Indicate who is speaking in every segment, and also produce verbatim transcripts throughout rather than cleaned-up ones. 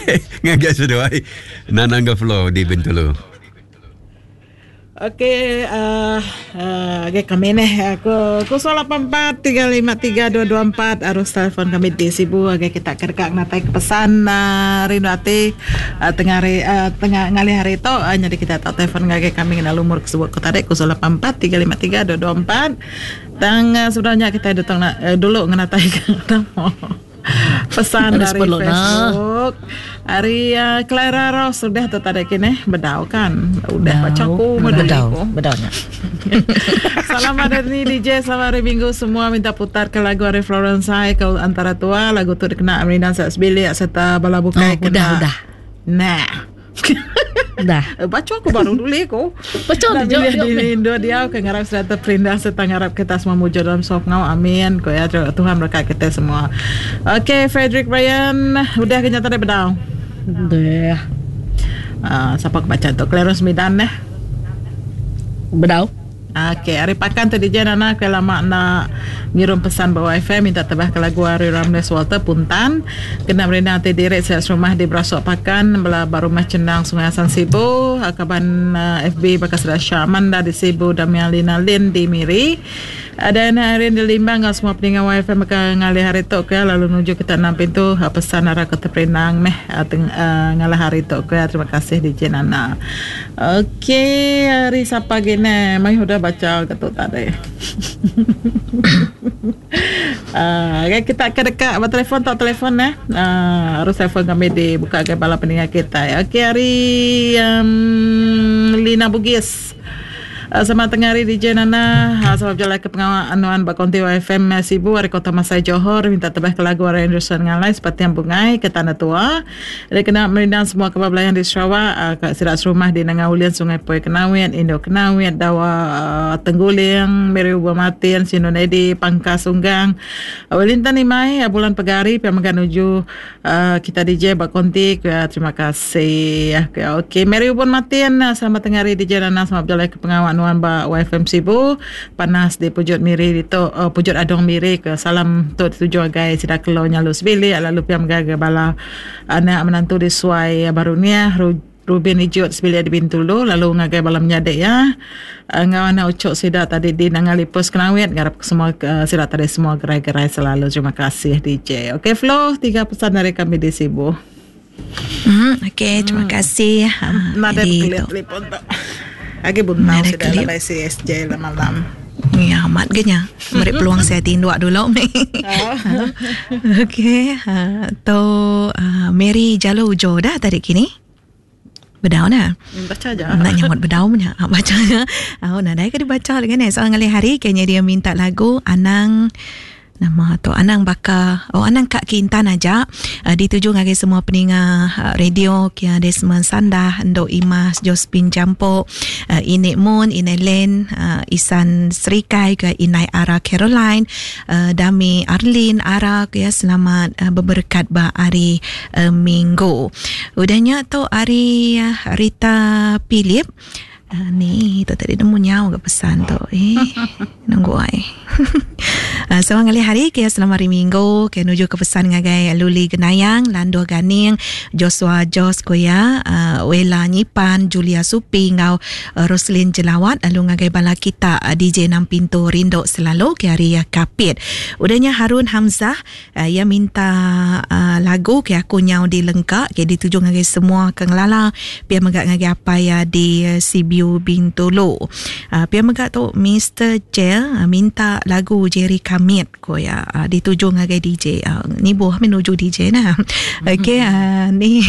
Speaker 1: ngagak sedoai nanangga flow di Bintulu.
Speaker 2: Okey, uh, uh, okay, kami ni aku kosong lapan empat tiga lima tiga dua dua empat arus telefon kami di Sibu. Okay, kita kerja natai kepesan uh, rindu hati uh, tengah hari uh, tengah ngali hari itu uh, jadi kita tak telefon ngage kami kena lumur kesebut kota dek kosong lapan empat tiga lima tiga dua dua empat. Dan uh, sebenarnya kita datang uh, dulu ngenatai nama pesan dari Facebook nah. Hari uh, Clara Ross sudah tu tadi kini bedau kan udah baca aku
Speaker 3: bedau bedaunya.
Speaker 2: Selamat hari D J, selamat hari Minggu semua minta putar ke lagu Ari Florence Hai kau antara tua lagu tu dikenal Amrinan Sasbili serta Bala Bukai
Speaker 3: oh, udah udah
Speaker 2: nah
Speaker 3: dah
Speaker 2: baca aku baru dulu aku
Speaker 3: baca
Speaker 2: dia di Indo dia ke ngarap sudah terperindah serta ngarap kita semua mujur dalam sop ngau amin ko ya Tuhan berkat kita semua. Okey Frederick Ryan udah kenyataan dia bedau
Speaker 3: dah
Speaker 2: uh, siapa baca tu Clarence Midan eh
Speaker 3: bedau.
Speaker 2: Okey, hari pakan tadi je Nana ke lama nak ngirim pesan bawa F M minta tebah ke lagu Ari Ramles Walter Puntan. Kena berenda hati direct saya rumah di Berasuk Pakan belah baru mah cendang Sungai Asan Sibu, akaban uh, F B bakas Rasya Amanda di Sibu Damian Lina Lin di Miri. Ada anak Arin di Limbang semua peninggal W F M maka ngalih hari tu ke lalu menuju kita enam pintu uh, pesan arah ke Terprenang meh uh, teng, uh, ngalah hari tu ke terima kasih di Nana. Okey, hari siapa gini? Mai sudah baca ketuk tadi. uh, okay, kita ke dekat bertelefon tak telefon eh. Uh, harus telefon kami dibuka ke bala pendengar kita. Okey, hari um, Lina Bugis. Uh, sama tengah hari D J Nana uh, sebab jalan ke pengawal anuan Bakonti W F M Sibu hari Kota Masai Johor minta tebah ke lagu Ari Anderson ngalai seperti yang bungai ke Tanah Tua dia kena merindang semua kebablayan di Sarawak uh, ke sirat rumah di Nangaulian Sungai Poi Kenawit Indo Kenawit Dawa uh, Tengguling Meri Ubah Matin Sinonedi Pangkas Sunggang uh, Wellington Imai uh, Bulan Pegari Piamagan Uju uh, kita D J Bakonti uh, terima kasih uh, ok Meri Ubah Matin uh, selamat tengah hari D J Nana selamat jalan ke pengawal Nuan ba W F M Sibu panas di Pujut Miri itu uh, Pujut Adong Miri ke salam tu tujuh agai sida kelo nyalus bili lalu piam gaga bala anak menantu di Suai Barunia Ruben Ijut sebili di Bintulu lalu ngagai bala menyadek ya uh, ngawana ucok sida tadi di Nangalipus Kenawit garap semua uh, sida tadi semua gerai-gerai selalu terima kasih D J. Okey Flo tiga pesan dari kami di Sibu.
Speaker 3: Hmm okey terima hmm. kasih.
Speaker 2: Ha, nada telefon tak. Agi buntau sudah dalam C S J malam.
Speaker 3: Ya, amat genya. Beri peluang saya tindak dulu.
Speaker 2: Oh.
Speaker 3: Okey. Uh, to uh, Mary Jalo Ujo dah tadi kini. Bedau na.
Speaker 2: Baca aja.
Speaker 3: Nak nyamut bedau punya. Baca aja. Oh, nak dah ke dibaca lagi ni. Soal ngali hari kayaknya dia minta lagu Anang nama tu Anang Baka oh Anang Kak Kintan aja uh, dituju ngagi semua peninga uh, radio kia Desmond Sandah Ndo Imas Jospin Jampo uh, Inek Moon Inek Len uh, Isan Serikai ke Inai Ara Caroline uh, Dami Arlin Ara ya selamat uh, berberkat ba hari uh, Minggu udahnya tu hari uh, Rita Philip Uh, ni tu tadi nemu nyawa ke pesan tu eh nunggu ai uh, sewang kali hari ke selamat hari Minggu ke nuju ke pesan ngagai Luli Genayang Lando Ganing Joshua Jos Koya uh, Wela Nyipan Julia Supi ngau uh, Roslin Jelawat lalu ngagai bala kita uh, D J enam pintu Rindo selalu ke hari uh, Kapit udahnya Harun Hamzah uh, yang minta uh, lagu ke aku nyau di Lengkak ke dituju ngagai semua kenglala biar megak ngagai apa ya di uh, C B Bintulu. Uh, Pia megak tu Mister Jel uh, minta lagu Jerry Kamit ko ya uh, dituju ngagai D J. Uh, ni buah menuju D J nah. Okey uh, ni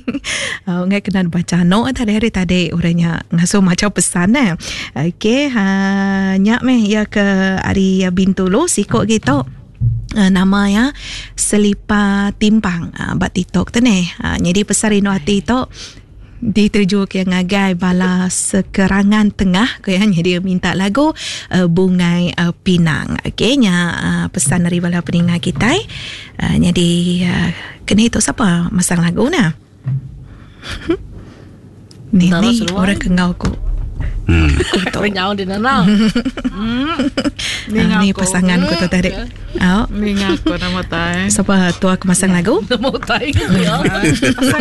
Speaker 3: uh, ngai kena baca no tadi hari tadi orangnya ngaso macam pesan eh. Okey uh, nyak meh ya ke hari Bintulu sikok gitu. Uh, nama ya Selipa Timpang uh, bat TikTok tu ni. Uh, jadi pesan rindu hati tu dituju ke ngagai bala sekerangan tengah ke yang dia minta lagu uh, Bungai uh, Pinang. Okey nya uh, pesan dari bala peningat kita uh, jadi uh, kena itu siapa masang lagu nah. Ni ni orang kengau ku.
Speaker 1: Hmm.
Speaker 3: Renyau di nana. Ni pasangan ku tu tadi. Oh,
Speaker 2: ni ngaku nama tai.
Speaker 3: Siapa tua aku masang lagu?
Speaker 2: Nama tai.